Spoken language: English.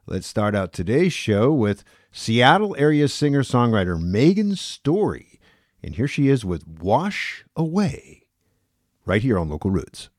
Let's start out today's show with Seattle area singer-songwriter Megan Story. And here she is with Wash Away, right here on Local Roots.